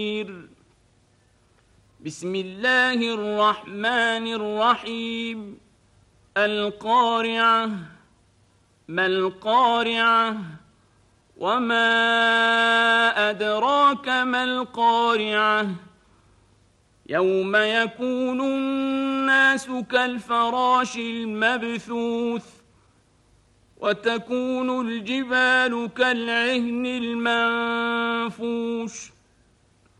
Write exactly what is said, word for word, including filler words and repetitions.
بسم الله الرحمن الرحيم القارعة ما القارعة وما أدراك ما القارعة يوم يكون الناس كالفراش المبثوث وتكون الجبال كالعهن المنفوش